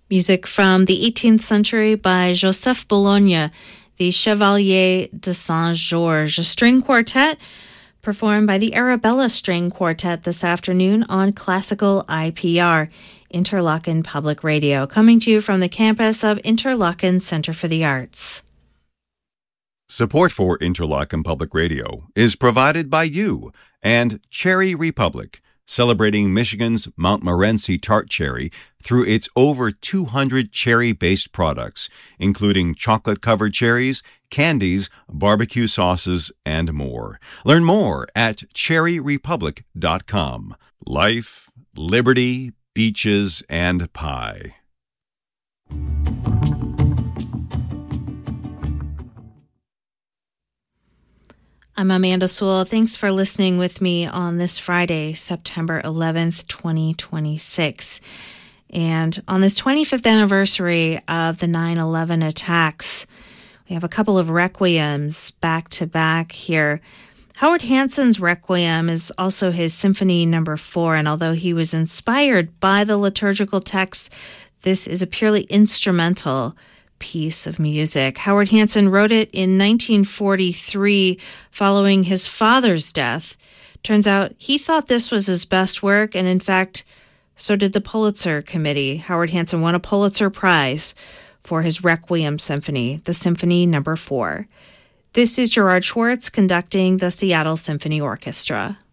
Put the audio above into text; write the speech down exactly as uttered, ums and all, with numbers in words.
Music from the eighteenth century by Joseph Bologna, the Chevalier de Saint-Georges, a string quartet performed by the Arabella String Quartet this afternoon on Classical I P R, Interlochen Public Radio, coming to you from the campus of Interlochen Center for the Arts. Support for Interlochen Public Radio is provided by you and Cherry Republic, celebrating Michigan's Montmorency tart cherry through its over two hundred cherry-based products, including chocolate-covered cherries, candies, barbecue sauces, and more. Learn more at cherry republic dot com. Life, liberty, beaches, and pie. I'm Amanda Sewell. Thanks for listening with me on this Friday, September eleventh, twenty twenty-six. And on this twenty-fifth anniversary of the nine eleven attacks, we have a couple of requiems back to back here. Howard Hanson's Requiem is also his Symphony Number Four, and although he was inspired by the liturgical text, this is a purely instrumental piece of music. Howard Hanson wrote it in nineteen forty-three following his father's death. Turns out he thought this was his best work, and in fact, so did the Pulitzer Committee. Howard Hanson won a Pulitzer Prize for his Requiem Symphony, the Symphony Number Four. This is Gerard Schwartz conducting the Seattle Symphony Orchestra.